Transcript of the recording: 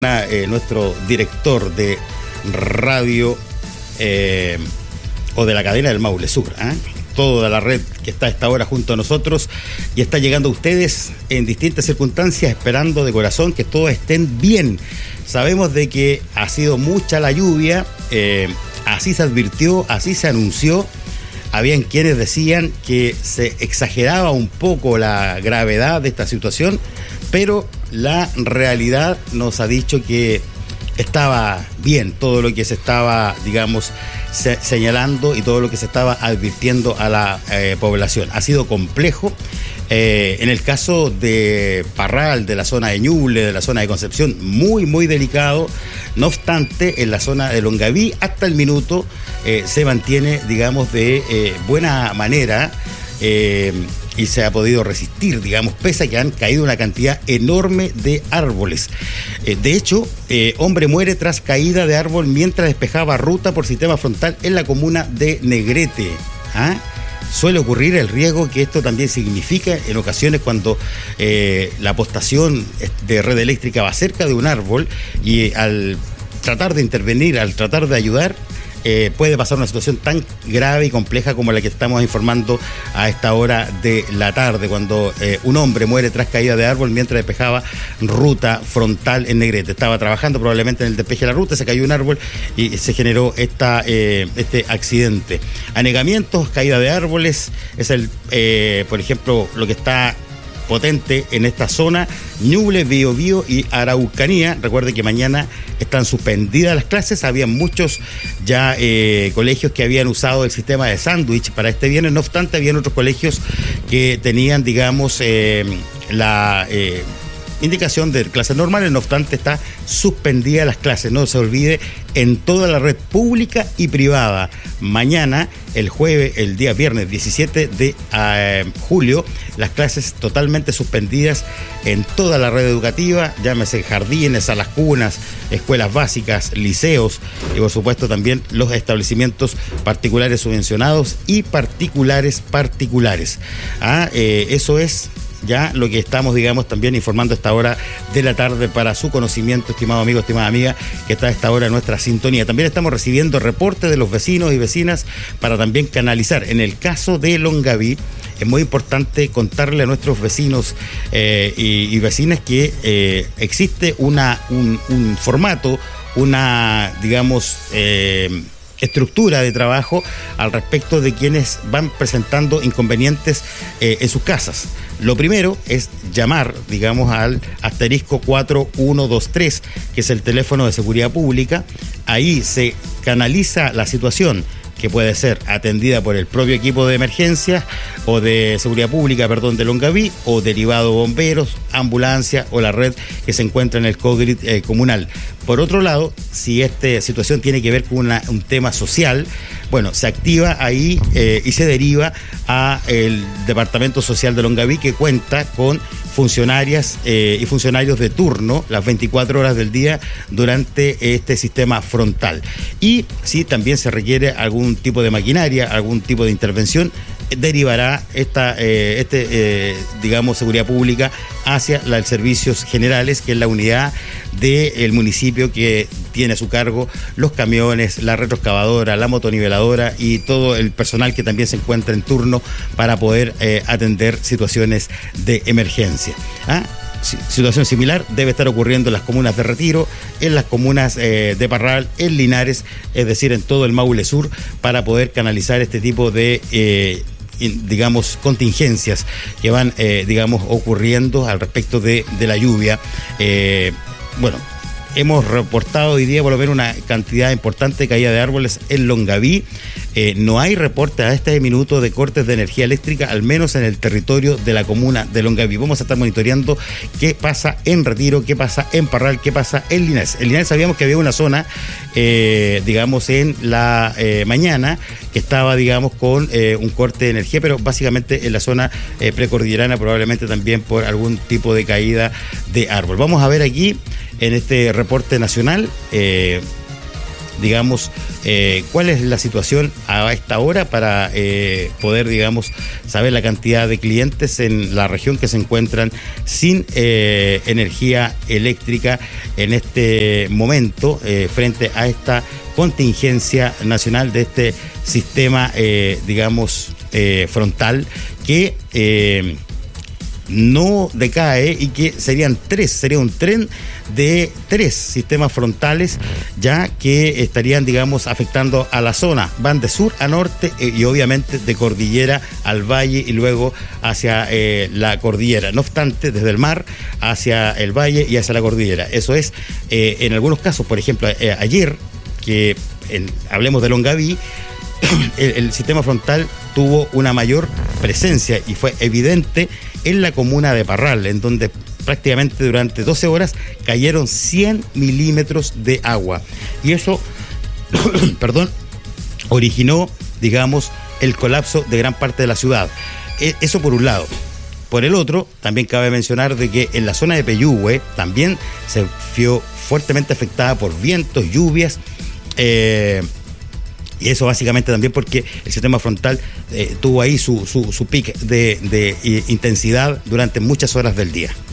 Nuestro director de radio o de la cadena del Maule Sur, toda la red que está a esta hora junto a nosotros y está llegando a ustedes en distintas circunstancias, esperando de corazón que todos estén bien. Sabemos de que ha sido mucha la lluvia, así se advirtió, así se anunció. Habían quienes decían que se exageraba un poco la gravedad de esta situación, pero la realidad nos ha dicho que estaba bien todo lo que se estaba, digamos, señalando y todo lo que se estaba advirtiendo a la población. Ha sido complejo. En el caso de Parral, de la zona de Ñuble, de la zona de Concepción, muy delicado. No obstante, en la zona de Longaví, hasta el minuto, se mantiene, digamos, de buena manera y se ha podido resistir, digamos, pese a que han caído una cantidad enorme de árboles. De hecho, hombre muere tras caída de árbol mientras despejaba ruta por sistema frontal en la comuna de Negrete. Suele ocurrir el riesgo que esto también significa en ocasiones cuando la postación de red eléctrica va cerca de un árbol y al tratar de intervenir, al tratar de ayudar, puede pasar una situación tan grave y compleja como la que estamos informando a esta hora de la tarde, cuando un hombre muere tras caída de árbol mientras despejaba ruta frontal en Negrete. Estaba trabajando probablemente en el despeje de la ruta, se cayó un árbol y se generó este accidente. Anegamientos, caída de árboles, es por ejemplo, lo que está potente en esta zona, Ñuble, Biobío y Araucanía. Recuerde que mañana están suspendidas las clases, había muchos ya colegios que habían usado el sistema de sándwich para este viernes, no obstante habían otros colegios que tenían, digamos, la indicación de clases normales, no obstante está suspendida las clases. No se olvide, en toda la red pública y privada. Mañana, el día viernes 17 de julio, las clases totalmente suspendidas en toda la red educativa, llámese jardines, salas cunas, escuelas básicas, liceos y por supuesto también los establecimientos particulares subvencionados y particulares. Eso es ya lo que estamos, digamos, también informando a esta hora de la tarde para su conocimiento, estimado amigo, estimada amiga, que está a esta hora en nuestra sintonía. También estamos recibiendo reportes de los vecinos y vecinas para también canalizar. En el caso de Longaví, es muy importante contarle a nuestros vecinos y vecinas que existe un formato, una, digamos, estructura de trabajo al respecto de quienes van presentando inconvenientes en sus casas. Lo primero es llamar, digamos, al asterisco 4123, que es el teléfono de seguridad pública. Ahí se canaliza la situación, que puede ser atendida por el propio equipo de emergencias o de seguridad pública, de Longaví, o derivado bomberos, ambulancia o la red que se encuentra en el COGRID comunal. Por otro lado, si esta situación tiene que ver con un tema social, bueno, se activa ahí y se deriva a el Departamento Social de Longaví, que cuenta con funcionarias y funcionarios de turno las 24 horas del día durante este sistema frontal. Y si también se requiere algún tipo de maquinaria, algún tipo de intervención, derivará digamos, seguridad pública hacia los servicios generales, que es la unidad del municipio que tiene a su cargo los camiones, la retroexcavadora, la motoniveladora y todo el personal que también se encuentra en turno para poder atender situaciones de emergencia. Situación similar debe estar ocurriendo en las comunas de Retiro, en las comunas de Parral, en Linares, es decir, en todo el Maule Sur, para poder canalizar este tipo de digamos, contingencias que van, digamos, ocurriendo al respecto de la lluvia. Bueno, hemos reportado hoy día por lo menos una cantidad importante de caída de árboles en Longaví. No hay reporte a este minuto de cortes de energía eléctrica, al menos en el territorio de la comuna de Longaví. Vamos a estar monitoreando qué pasa en Retiro, qué pasa en Parral, qué pasa en Linares. En Linares sabíamos que había una zona, digamos, en la mañana que estaba, digamos, con un corte de energía, pero básicamente en la zona precordillerana, probablemente también por algún tipo de caída de árbol. Vamos a ver aquí en este reporte nacional digamos, cuál es la situación a esta hora para poder, digamos, saber la cantidad de clientes en la región que se encuentran sin energía eléctrica en este momento, frente a esta contingencia nacional de este sistema, digamos, frontal que no decae y que sería un tren de 3 sistemas frontales ya que estarían, digamos, afectando a la zona, van de sur a norte y obviamente de cordillera al valle y luego hacia la cordillera, no obstante desde el mar hacia el valle y hacia la cordillera. Eso es, en algunos casos, por ejemplo, ayer que hablemos de Longaví, el sistema frontal tuvo una mayor presencia y fue evidente en la comuna de Parral, en donde prácticamente durante 12 horas cayeron 100 milímetros de agua. Y eso, originó, digamos, el colapso de gran parte de la ciudad. Eso por un lado. Por el otro, también cabe mencionar de que en la zona de Peyúgue también se vio fuertemente afectada por vientos, lluvias, y eso básicamente también porque el sistema frontal tuvo ahí su pic de intensidad durante muchas horas del día.